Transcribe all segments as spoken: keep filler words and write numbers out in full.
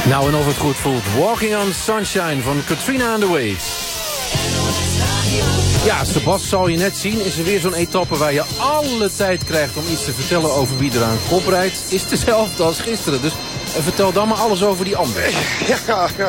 Nou, en of het goed voelt. Walking on Sunshine van Katrina and the Waves. Ja, Sebas, zal je net zien, is er weer zo'n etappe waar je alle tijd krijgt om iets te vertellen over wie er aan kop rijdt. Is dezelfde als gisteren, dus vertel dan maar alles over die andere. Ja, ja.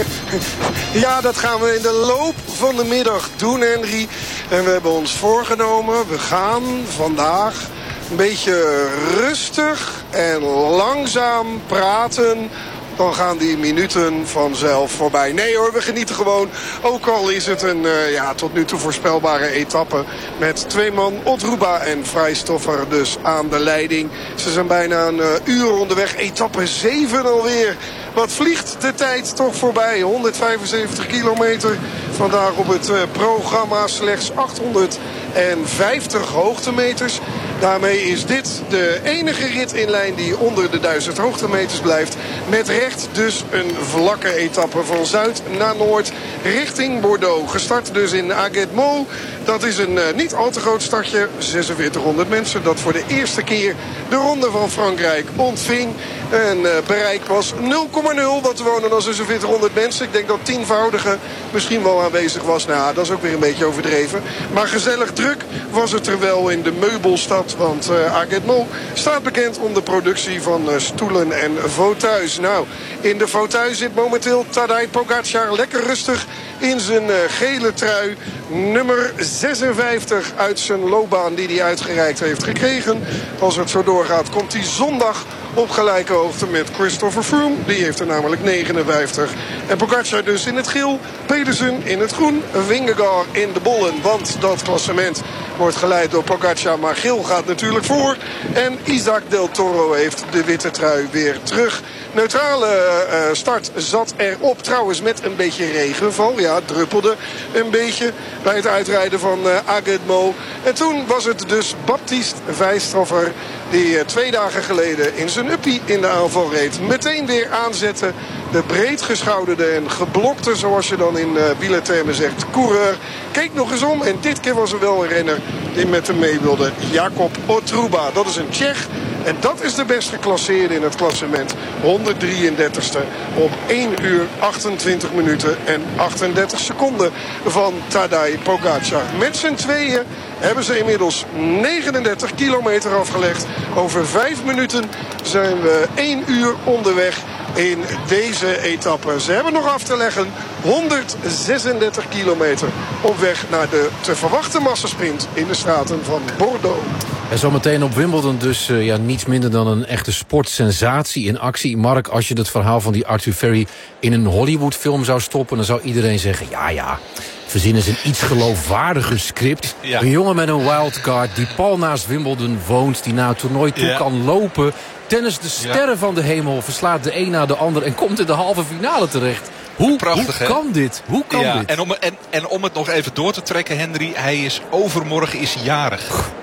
ja, dat gaan we in de loop van de middag doen, Henry. En we hebben ons voorgenomen, we gaan vandaag een beetje rustig en langzaam praten. Dan gaan die minuten vanzelf voorbij. Nee hoor, we genieten gewoon. Ook al is het een uh, ja, tot nu toe voorspelbare etappe. Met twee man, Odruba en Vrijstoffer dus aan de leiding. Ze zijn bijna een uh, uur onderweg. Etappe zeven alweer. Wat vliegt de tijd toch voorbij. honderdvijfenzeventig kilometer. Vandaag op het uh, programma slechts achthonderdvijftig hoogtemeters. Daarmee is dit de enige rit in lijn die onder de duizend hoogtemeters blijft. Met recht dus een vlakke etappe van zuid naar noord richting Bordeaux. Gestart dus in Aguesmont. Dat is een uh, niet al te groot startje. zesenveertighonderd mensen dat voor de eerste keer de Ronde van Frankrijk ontving. En uh, bereik was nul komma nul. Want er wonen dan zesenveertighonderd mensen. Ik denk dat tienvoudige misschien wel aanwezig was. Nou, dat is ook weer een beetje overdreven. Maar gezellig druk was het er wel in de meubelstad. Want uh, Aguesmont staat bekend om de productie van uh, stoelen en fauteuils. Nou, in de fauteuil zit momenteel Tadej Pogacar lekker rustig in zijn uh, gele trui. Nummer zesenvijftig uit zijn loopbaan die hij uitgereikt heeft gekregen. Als het zo doorgaat komt hij zondag op gelijke hoogte met Christopher Froome. Die heeft er namelijk negenenvijftig. En Pogacar dus in het geel. Pedersen in het groen. Vingegaard in de bollen. Want dat klassement wordt geleid door Pogacar. Maar geel gaat natuurlijk voor. En Isaac Del Toro heeft de witte trui weer terug. Neutrale uh, start zat erop. Trouwens met een beetje regenval. Ja, het druppelde een beetje bij het uitrijden van uh, Aguesmont. En toen was het dus Baptiste Vrijstoffer die uh, twee dagen geleden in zijn uppie in de aanval reed. Meteen weer aanzetten. De breedgeschouderde en geblokte, zoals je dan in uh, wielertermen zegt, coureur. Keek nog eens om en dit keer was er wel een renner die met hem mee wilde. Jakob Odruba. Dat is een Tsjech. En dat is de best geclasseerde in het klassement. honderddrieëndertigste op één uur achtentwintig minuten en achtendertig seconden van Tadej Pogacar. Met z'n tweeën hebben ze inmiddels negenendertig kilometer afgelegd. Over vijf minuten zijn we één uur onderweg in deze etappe. Ze hebben nog af te leggen honderdzesendertig kilometer op weg naar de te verwachten massasprint in de straten van Bordeaux. En zometeen op Wimbledon dus uh, ja, niets minder dan een echte sportsensatie in actie. Mark, als je het verhaal van die Arthur Ferry in een Hollywoodfilm zou stoppen, dan zou iedereen zeggen, ja ja, verzinnen ze een iets geloofwaardiger script. Ja. Een jongen met een wildcard die pal naast Wimbledon woont, die naar het toernooi toe ja. kan lopen. Tennis de sterren ja. van de hemel, verslaat de een na de ander en komt in de halve finale terecht. Hoe, Prachtig, hoe kan dit? Hoe kan ja, dit? En om, en, en om het nog even door te trekken, Henry, hij is overmorgen is jarig.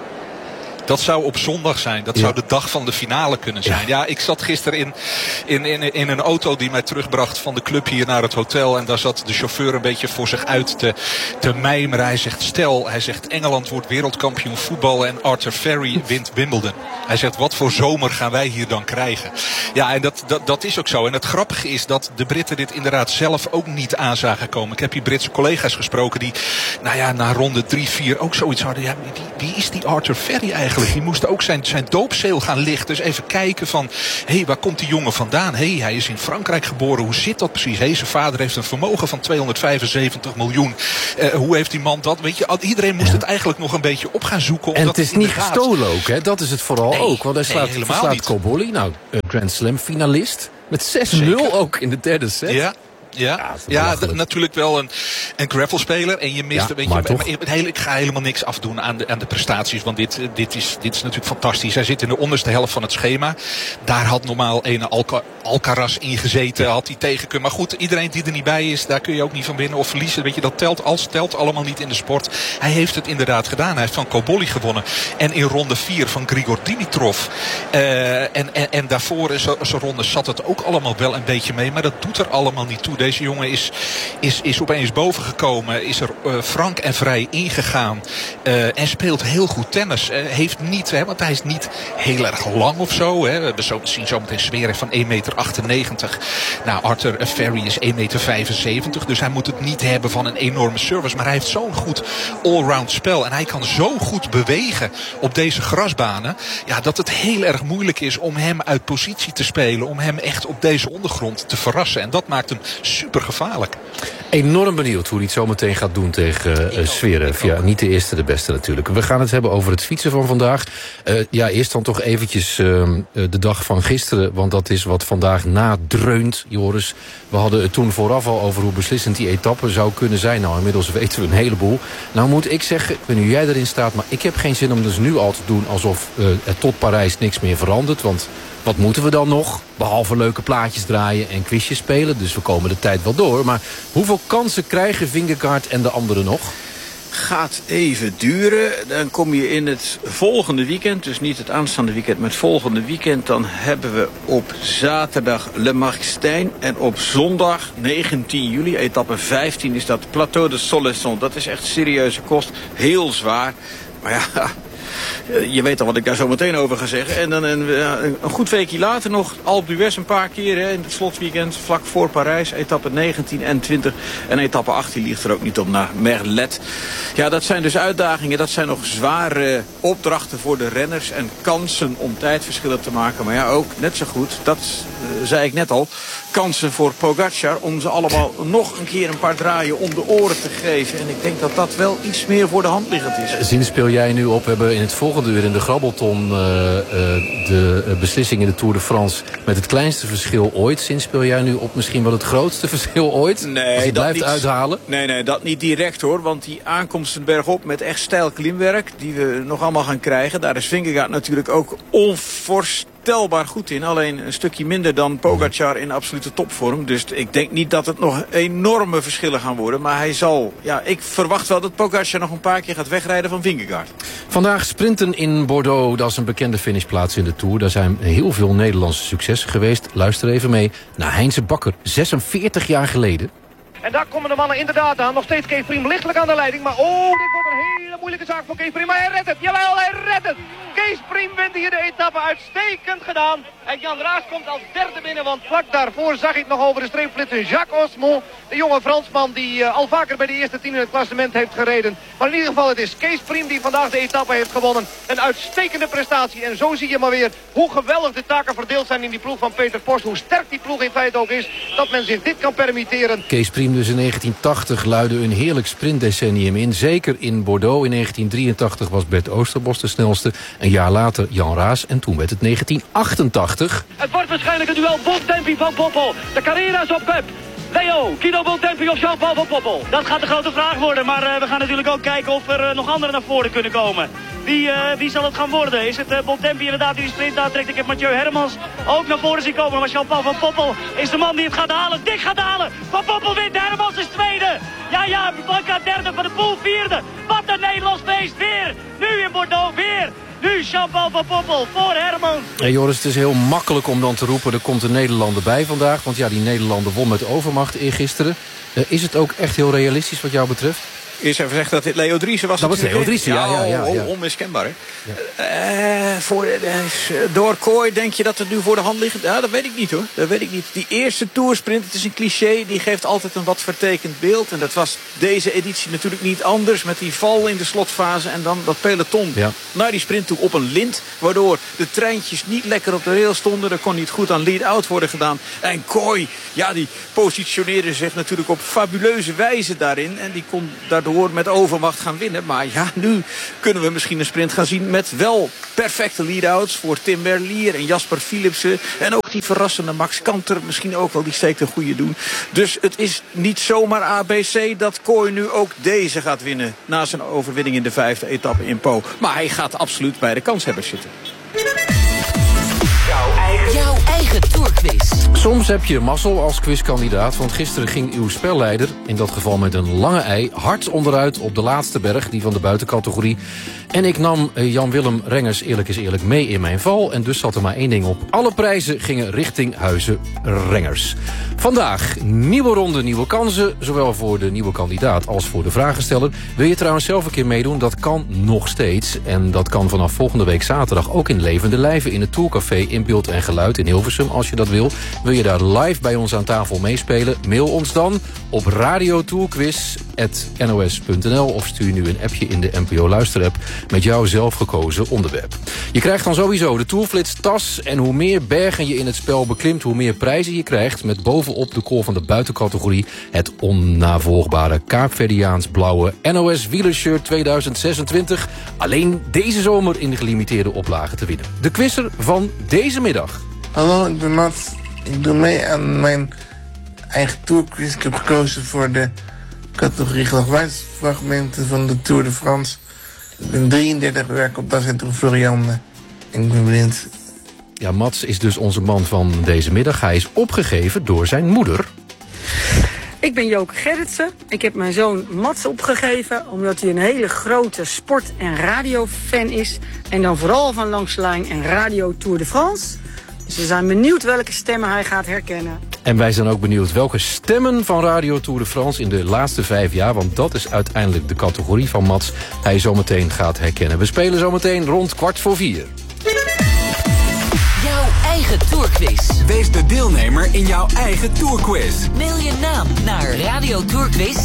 Dat zou op zondag zijn. Dat ja. zou de dag van de finale kunnen zijn. Ja, ja ik zat gisteren in, in, in, in een auto die mij terugbracht van de club hier naar het hotel. En daar zat de chauffeur een beetje voor zich uit te, te mijmeren. Hij zegt, stel, hij zegt, Engeland wordt wereldkampioen voetbal en Arthur Ferry wint Wimbledon. Hij zegt, wat voor zomer gaan wij hier dan krijgen? Ja, en dat, dat, dat is ook zo. En het grappige is dat de Britten dit inderdaad zelf ook niet aan zagen komen. Ik heb hier Britse collega's gesproken die, nou ja, na ronde drie, vier ook zoiets hadden. Ja, wie, wie is die Arthur Ferry eigenlijk? Die moest ook zijn, zijn doopzeel gaan lichten. Dus even kijken van, hé, hey, waar komt die jongen vandaan? Hé, hey, hij is in Frankrijk geboren. Hoe zit dat precies? Hé, hey, zijn vader heeft een vermogen van tweehonderdvijfenzeventig miljoen. Uh, hoe heeft die man dat? Weet je, iedereen moest ja. het eigenlijk nog een beetje op gaan zoeken. En het is niet gestolen ook, hè? Dat is het vooral nee, ook. Want hij slaat, nee, verslaat Cobolli, nou, Grand Slam finalist. Met zes nul ook in de derde set. Ja. Ja, ja, ja d- natuurlijk wel een, een gravelspeler. En je mist, ja, weet maar je, toch. maar hele, ik ga helemaal niks afdoen aan de, aan de prestaties. Want dit, dit, is, dit is natuurlijk fantastisch. Hij zit in de onderste helft van het schema. Daar had normaal een Alca, Alcaraz in gezeten. Had hij tegen kunnen. Maar goed, iedereen die er niet bij is, daar kun je ook niet van winnen of verliezen. Weet je, dat telt, als telt allemaal niet in de sport. Hij heeft het inderdaad gedaan. Hij heeft van Cobolli gewonnen. En in ronde vier van Grigor Dimitrov. Uh, en, en, en daarvoor in zo'n ronde zat het ook allemaal wel een beetje mee. Maar dat doet er allemaal niet toe. Deze jongen is, is, is opeens bovengekomen. Is er uh, frank en vrij ingegaan. Uh, en speelt heel goed tennis. Uh, heeft niet, hè, want hij is niet heel erg lang of zo. Hè. We zien zo meteen Zverev van één meter achtennegentig. Nou, Arthur Ferry is één meter vijfenzeventig. Dus hij moet het niet hebben van een enorme service. Maar hij heeft zo'n goed allround spel. En hij kan zo goed bewegen op deze grasbanen. Ja, dat het heel erg moeilijk is om hem uit positie te spelen. Om hem echt op deze ondergrond te verrassen. En dat maakt hem super gevaarlijk. Enorm benieuwd hoe hij het zo meteen gaat doen tegen uh, Zverev. Ja, niet de eerste, de beste natuurlijk. We gaan het hebben over het fietsen van vandaag. Uh, ja, eerst dan toch eventjes uh, de dag van gisteren. Want dat is wat vandaag nadreunt, Joris. We hadden het toen vooraf al over hoe beslissend die etappe zou kunnen zijn. Nou, inmiddels weten we een heleboel. Nou moet ik zeggen, ik weet niet hoe jij erin staat... maar ik heb geen zin om dus nu al te doen alsof uh, er tot Parijs niks meer verandert. Want wat moeten we dan nog? Behalve leuke plaatjes draaien en quizjes spelen. Dus we komen de tijd wel door. Maar hoeveel kansen krijgen Vingegaard en de anderen nog? Gaat even duren. Dan kom je in het volgende weekend. Dus niet het aanstaande weekend, maar het volgende weekend. Dan hebben we op zaterdag Le Marquestein. En op zondag negentien juli, etappe vijftien, is dat Plateau de Soleçon. Dat is echt serieuze kost. Heel zwaar. Maar ja... Je weet al wat ik daar zo meteen over ga zeggen. En dan een, een goed weekje later nog Alpe d'Huez een paar keer hè, in het slotweekend. Vlak voor Parijs. Etappe negentien en twintig. En etappe achttien ligt er ook niet op naar Merlet. Ja, dat zijn dus uitdagingen. Dat zijn nog zware opdrachten voor de renners. En kansen om tijdverschillen te maken. Maar ja, ook net zo goed. Dat uh, zei ik net al. Kansen voor Pogacar om ze allemaal nog een keer een paar draaien om de oren te geven. En ik denk dat dat wel iets meer voor de hand liggend is. Zin speel jij nu op. We hebben in het volgende uur in de Grabbelton uh, uh, de beslissing in de Tour de France met het kleinste verschil ooit. Zin speel jij nu op misschien wel het grootste verschil ooit? Nee, als je dat blijft niet, uithalen? Nee, nee, dat niet direct hoor. Want die aankomsten bergop met echt steil klimwerk die we nog allemaal gaan krijgen. Daar is Vingegaard natuurlijk ook onvoorstelbaar goed in. Alleen een stukje minder dan Pogacar in absolute topvorm. Dus ik denk niet dat het nog enorme verschillen gaan worden. Maar hij zal, ja, ik verwacht wel dat Pogacar nog een paar keer gaat wegrijden van Vingegaard. Vandaag sprinten in Bordeaux, dat is een bekende finishplaats in de Tour. Daar zijn heel veel Nederlandse successen geweest. Luister even mee naar Heinze Bakker, zesenveertig jaar geleden. En daar komen de mannen inderdaad aan. Nog steeds Kees Priem lichtelijk aan de leiding. Maar oh, dit wordt een hele moeilijke zaak voor Kees Priem. Maar hij redt het. Jawel, hij redt het. Kees Priem wint hier de etappe. Uitstekend gedaan. En Jan Raas komt als derde binnen. Want vlak daarvoor zag ik nog over de streep flitsen Jacques Osmond. De jonge Fransman die uh, al vaker bij de eerste tien in het klassement heeft gereden. Maar in ieder geval het is Kees Priem die vandaag de etappe heeft gewonnen. Een uitstekende prestatie. En zo zie je maar weer hoe geweldig de taken verdeeld zijn in die ploeg van Peter Post. Hoe sterk die ploeg in feite ook is. Dat men zich dit kan permitteren. Kees Priem dus in negentien tachtig luidde een heerlijk sprintdecennium in. Zeker in Bordeaux. In negentien drieëntachtig was Bert Oosterbos de snelste. Een jaar later Jan Raas. En toen werd het negentien achtentachtig. Het wordt waarschijnlijk een duel Bontempi van Poppel. De Carreras op kop. Leo, Guido Bontempi of Jean-Paul van Poppel? Dat gaat de grote vraag worden. Maar uh, we gaan natuurlijk ook kijken of er uh, nog anderen naar voren kunnen komen. Wie, uh, wie zal het gaan worden? Is het uh, Bontempi inderdaad die de sprint aantrekt? Ik heb Mathieu Hermans ook naar voren zien komen. Maar Jean-Paul van Poppel is de man die het gaat halen. Dik gaat halen. Van Poppel wint. Hermans is tweede. Ja, ja, Blanca derde, Van de Poel vierde. Wat een Nederlands feest. Weer. Nu in Bordeaux. Weer. Nu Jean-Paul van Poppel voor Hermans. Hey Joris, het is heel makkelijk om dan te roepen... er komt een Nederlander bij vandaag. Want ja, die Nederlander won met overmacht eergisteren. Uh, is het ook echt heel realistisch wat jou betreft? Eerst even gezegd dat dit Leo Driessen was. Dat was Leo Driessen, ja, ja, ja, ja. Onmiskenbaar, hè? Ja. Uh, voor, uh, door Kooi, denk je dat het nu voor de hand ligt? Ja, dat weet ik niet, hoor. Dat weet ik niet. Die eerste toursprint, het is een cliché, die geeft altijd een wat vertekend beeld. En dat was deze editie natuurlijk niet anders. Met die val in de slotfase en dan dat peloton ja. naar die sprint toe op een lint. Waardoor de treintjes niet lekker op de rail stonden. Er kon niet goed aan lead-out worden gedaan. En Kooi, ja, die positioneerde zich natuurlijk op fabuleuze wijze daarin. En die kon daardoor door met overmacht gaan winnen. Maar ja, nu kunnen we misschien een sprint gaan zien met wel perfecte lead-outs voor Tim Merlier en Jasper Philipsen. En ook die verrassende Max Kanter misschien ook wel, die steekt een goede doen. Dus het is niet zomaar A B C dat Kooi nu ook deze gaat winnen na zijn overwinning in de vijfde etappe in Po. Maar hij gaat absoluut bij de kanshebbers zitten. Jouw eigen, Jouw eigen Tourquiz. Soms heb je mazzel als quizkandidaat, want gisteren ging uw spelleider, in dat geval met een lange ei, hard onderuit op de laatste berg, die van de buitencategorie. En ik nam Jan-Willem Rengers eerlijk is eerlijk mee in mijn val. En dus zat er maar één ding op. Alle prijzen gingen richting Huizen Rengers. Vandaag nieuwe ronde, nieuwe kansen. Zowel voor de nieuwe kandidaat als voor de vragensteller. Wil je trouwens zelf een keer meedoen? Dat kan nog steeds. En dat kan vanaf volgende week zaterdag ook in levende lijven in het Tourcafé in Beeld en Geluid in Hilversum. Belgium als je dat wil. Wil je daar live bij ons aan tafel meespelen? Mail ons dan op radiotourquiz apenstaartje n o s punt n l of stuur nu een appje in de N P O Luisterapp met jouw zelfgekozen onderwerp. Je krijgt dan sowieso de Tourflits tas en hoe meer bergen je in het spel beklimt, hoe meer prijzen je krijgt met bovenop de call van de buitencategorie het onnavolgbare Kaapverdiaans blauwe N O S wielershirt tweeduizend zesentwintig. Alleen deze zomer in de gelimiteerde oplage te winnen. De quizzer van deze middag. Hallo, ik ben Mats. Ik doe mee aan mijn eigen tourquiz. Ik heb gekozen voor de categorie geluidsfragmenten van de Tour de France. Ik ben drieëndertig, werk op Das en Tour Florian. En ik ben blind. Ja, Mats is dus onze man van deze middag. Hij is opgegeven door zijn moeder. Ik ben Joke Gerritsen. Ik heb mijn zoon Mats opgegeven omdat hij een hele grote sport- en radiofan is. En dan vooral van Langs de Lijn en Radio Tour de France. Dus we zijn benieuwd welke stemmen hij gaat herkennen. En wij zijn ook benieuwd welke stemmen van Radio Tour de France in de laatste vijf jaar, want dat is uiteindelijk de categorie van Mats, hij zometeen gaat herkennen. We spelen zometeen rond kwart voor vier. Jouw eigen tourquiz. Wees de deelnemer in jouw eigen tourquiz. Mail je naam naar radiotourquiz